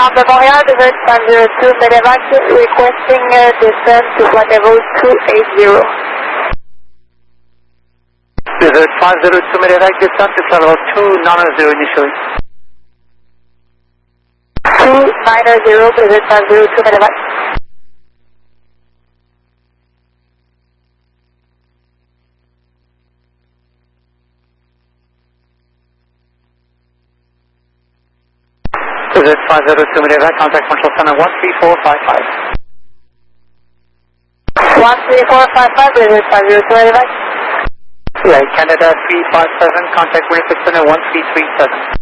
de Montréal, Desert 502 Medevac, requesting descent to flight level 280. Desert 502 Medevac, descent to flight level 290 initially. 290, Desert 502 Medevac. Desert 502 Medevac, contact control center 13455. 13455, Desert 502 Medevac. Yeah, Canada 357, contact Winnipeg center 1337.